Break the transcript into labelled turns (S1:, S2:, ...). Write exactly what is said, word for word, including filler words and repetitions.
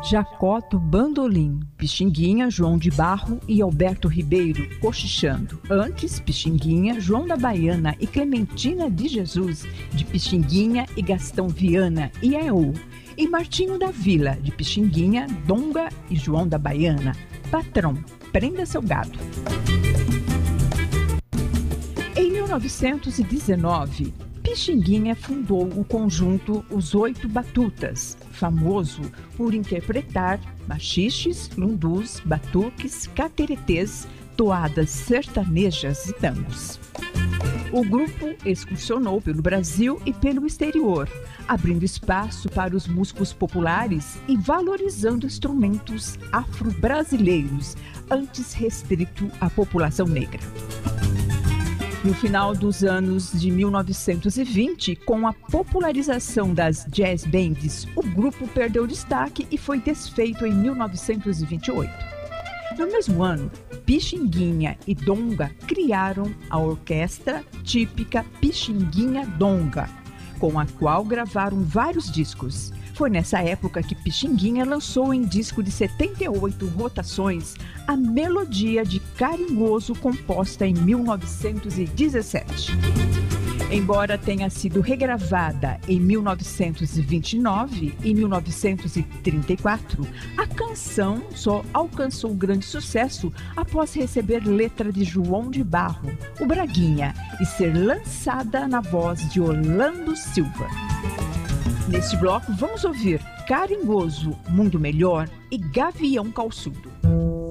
S1: Jacó do Bandolim, Pixinguinha, João de Barro e Alberto Ribeiro, cochichando. Antes, Pixinguinha, João da Baiana e Clementina de Jesus, de Pixinguinha e Gastão Viana e Eú. E Martinho da Vila, de Pixinguinha, Donga e João da Baiana. Patrão, prenda seu gado. Em mil novecentos e dezenove, Pixinguinha fundou o conjunto Os Oito Batutas, famoso por interpretar machiches, lundus, batuques, cateretês, toadas sertanejas e tangos. O grupo excursionou pelo Brasil e pelo exterior, abrindo espaço para os músicos populares e valorizando instrumentos afro-brasileiros, antes restrito à população negra. No final dos anos de mil novecentos e vinte, com a popularização das jazz bands, o grupo perdeu destaque e foi desfeito em mil novecentos e vinte e oito. No mesmo ano, Pixinguinha e Donga criaram a orquestra típica Pixinguinha Donga, com a qual gravaram vários discos. Foi nessa época que Pixinguinha lançou em disco de setenta e oito rotações a melodia de Carinhoso, composta em mil novecentos e dezessete. Embora tenha sido regravada em mil novecentos e vinte e nove e mil novecentos e trinta e quatro, a canção só alcançou grande sucesso após receber letra de João de Barro, o Braguinha, e ser lançada na voz de Orlando Silva. Neste bloco, vamos ouvir Carinhoso, Mundo Melhor e Gavião Calçudo.